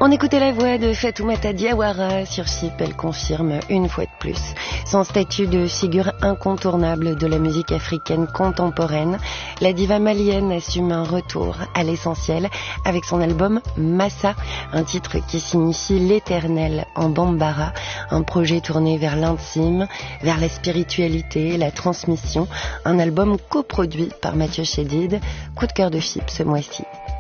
On écoutait la voix de Fatoumata Diawara sur Chypre. Elle confirme une fois de plus son statut de figure incontournable de la musique africaine contemporaine. La diva malienne assume un retour à l'essentiel avec son album Massa, un titre qui signifie l'éternel en bambara, un projet tourné vers l'intime, vers la spiritualité, la transmission, un album coproduit par Mathieu Chédid. Coup de cœur de Chypre ce mois-ci.